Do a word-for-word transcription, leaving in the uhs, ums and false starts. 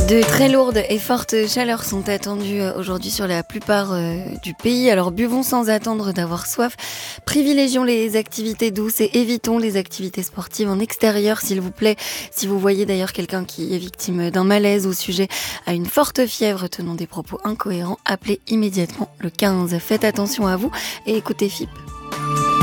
De très lourdes et fortes chaleurs sont attendues aujourd'hui sur la plupart du pays. Alors buvons sans attendre d'avoir soif. Privilégions les activités douces et évitons les activités sportives en extérieur, s'il vous plaît. Si vous voyez d'ailleurs quelqu'un qui est victime d'un malaise ou sujet à une forte fièvre tenant des propos incohérents, appelez immédiatement le quinze. Faites attention à vous et écoutez F I P.